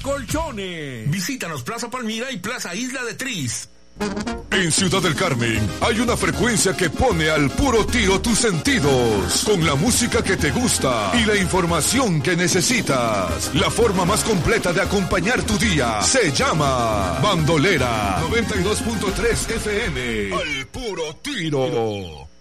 Colchones. Visítanos Plaza Palmira y Plaza Isla de Tris. En Ciudad del Carmen hay una frecuencia que pone al puro tiro tus sentidos, con la música que te gusta y la información que necesitas. La forma más completa de acompañar tu día se llama Bandolera 92.3 FM. Al puro tiro.